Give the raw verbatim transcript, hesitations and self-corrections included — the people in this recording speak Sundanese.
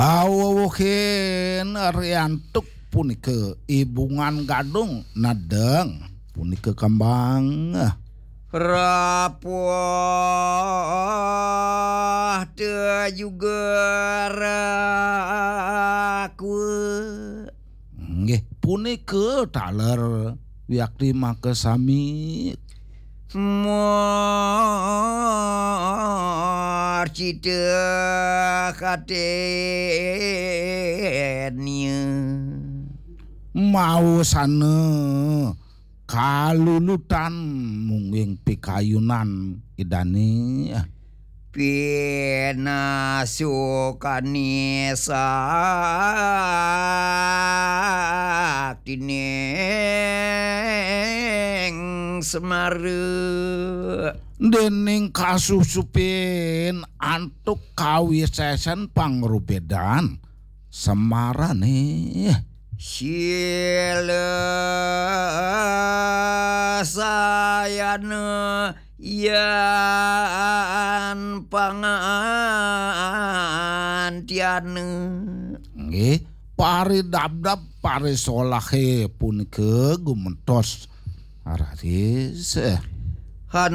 Awohen riantuk punika ibungan gadung nadeng punika kembang rapuh teu juga raku nggih punika taler wiakti make sami mor cita katenya mau sana kalulutan munging pikayunan idane pinasukani saktining Semare dening kasusupin antuk kawisesen pangrubedan Semarane sila sayana yan pangantiana nggih pari dabdab pari solahe punika gumentos Aradis